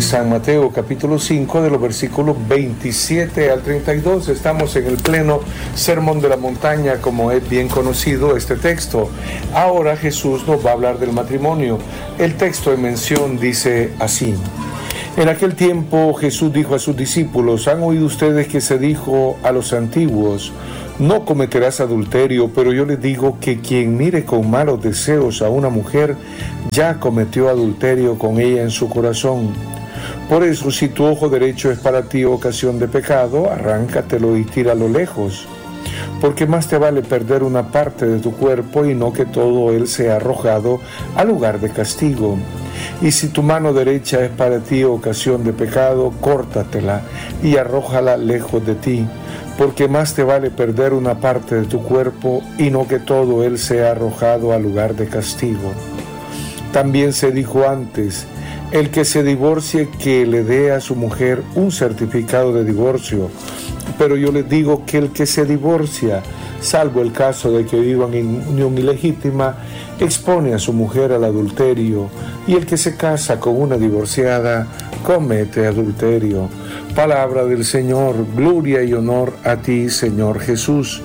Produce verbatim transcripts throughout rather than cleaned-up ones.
San Mateo capítulo cinco de los versículos veintisiete al treinta y dos. Estamos en el pleno sermón de la montaña, como es bien conocido este texto. Ahora Jesús nos va a hablar del matrimonio. El texto en mención dice así: en aquel tiempo Jesús dijo a sus discípulos: ¿han oído ustedes que se dijo a los antiguos, no cometerás adulterio? Pero yo les digo que quien mire con malos deseos a una mujer, ya cometió adulterio con ella en su corazón. Por eso, si tu ojo derecho es para ti ocasión de pecado, arráncatelo y tíralo lejos, porque más te vale perder una parte de tu cuerpo y no que todo él sea arrojado al lugar de castigo. Y si tu mano derecha es para ti ocasión de pecado, córtatela y arrójala lejos de ti, porque más te vale perder una parte de tu cuerpo y no que todo él sea arrojado al lugar de castigo. También se dijo antes: el que se divorcie, que le dé a su mujer un certificado de divorcio. Pero yo les digo que el que se divorcia, salvo el caso de que vivan en unión ilegítima, expone a su mujer al adulterio, y el que se casa con una divorciada comete adulterio. Palabra del Señor. Gloria y honor a ti, Señor Jesús.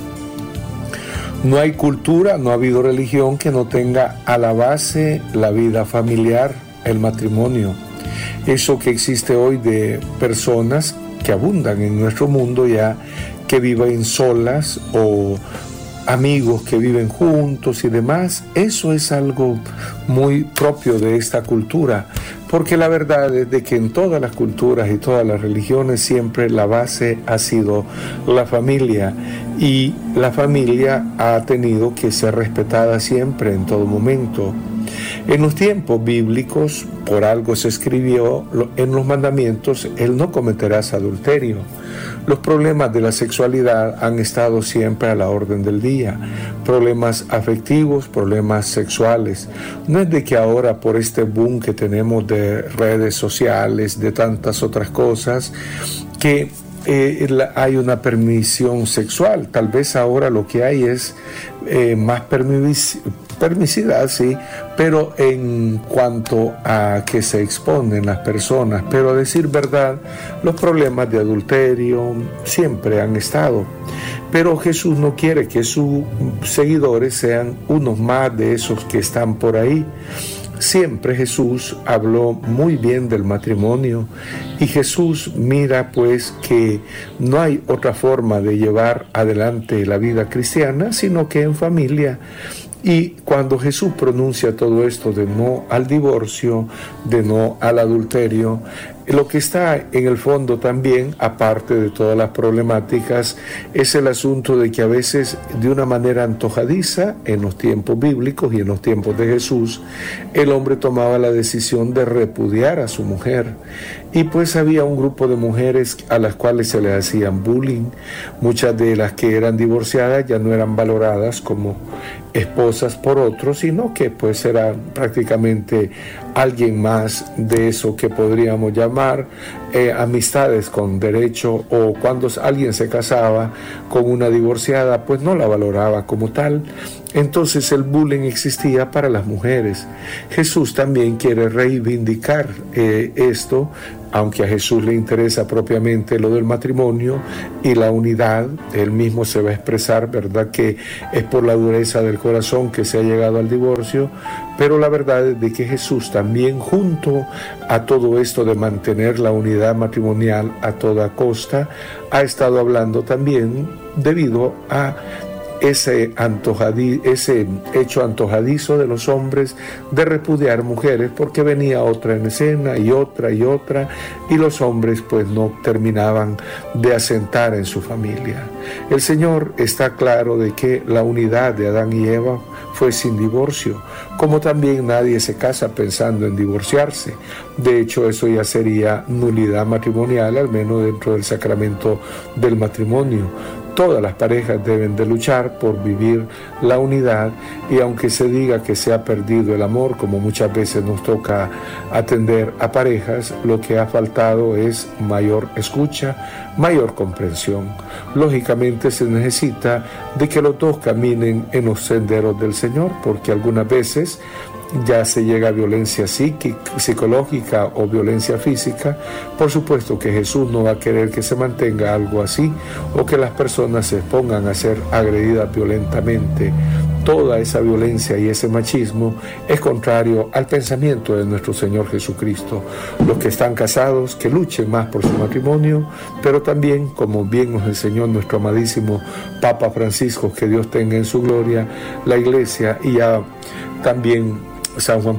No hay cultura, no ha habido religión que no tenga a la base la vida familiar, el matrimonio. Eso que existe hoy de personas que abundan en nuestro mundo ya, que viven solas o amigos que viven juntos y demás, eso es algo muy propio de esta cultura, porque la verdad es de que en todas las culturas y todas las religiones siempre la base ha sido la familia, y la familia ha tenido que ser respetada siempre, en todo momento. En los tiempos bíblicos, por algo se escribió en los mandamientos: el no cometerás adulterio. Los problemas de la sexualidad han estado siempre a la orden del día. Problemas afectivos, problemas sexuales. No es de que ahora, por este boom que tenemos de redes sociales, de tantas otras cosas, que eh, la, hay una permisión sexual. Tal vez ahora lo que hay es eh, más permis permisidad, sí, pero en cuanto a que se exponen las personas. Pero a decir verdad, los problemas de adulterio siempre han estado. Pero Jesús no quiere que sus seguidores sean unos más de esos que están por ahí. Siempre Jesús habló muy bien del matrimonio, y Jesús mira pues que no hay otra forma de llevar adelante la vida cristiana sino que en familia. Y cuando Jesús pronuncia todo esto de no al divorcio, de no al adulterio, lo que está en el fondo también, aparte de todas las problemáticas, es el asunto de que a veces, de una manera antojadiza, en los tiempos bíblicos y en los tiempos de Jesús, el hombre tomaba la decisión de repudiar a su mujer. Y pues había un grupo de mujeres a las cuales se les hacían bullying. Muchas de las que eran divorciadas ya no eran valoradas como esposas por otros, sino que pues eran prácticamente alguien más de eso que podríamos llamar eh, amistades con derecho, o cuando alguien se casaba con una divorciada, pues no la valoraba como tal. Entonces el bullying existía para las mujeres. Jesús también quiere reivindicar eh, esto, aunque a Jesús le interesa propiamente lo del matrimonio y la unidad. Él mismo se va a expresar, ¿verdad?, que es por la dureza del corazón que se ha llegado al divorcio, pero la verdad es de que Jesús también, junto a todo esto de mantener la unidad matrimonial a toda costa, ha estado hablando también debido a ese, antojadi, ese hecho antojadizo de los hombres de repudiar mujeres, porque venía otra en escena y otra y otra, y los hombres pues no terminaban de asentar en su familia. El Señor está claro de que la unidad de Adán y Eva fue sin divorcio, como también nadie se casa pensando en divorciarse. De hecho, eso ya sería nulidad matrimonial, al menos dentro del sacramento del matrimonio. Todas las parejas deben de luchar por vivir la unidad, y aunque se diga que se ha perdido el amor, como muchas veces nos toca atender a parejas, lo que ha faltado es mayor escucha, mayor comprensión. Lógicamente se necesita de que los dos caminen en los senderos del Señor, porque algunas veces ya se llega a violencia psíquica, psicológica o violencia física, por supuesto que Jesús no va a querer que se mantenga algo así o que las personas se expongan a ser agredidas violentamente. Toda esa violencia y ese machismo es contrario al pensamiento de nuestro Señor Jesucristo. Los que están casados, que luchen más por su matrimonio, pero también, como bien nos enseñó nuestro amadísimo Papa Francisco, que Dios tenga en su gloria, la Iglesia y ya también San Juan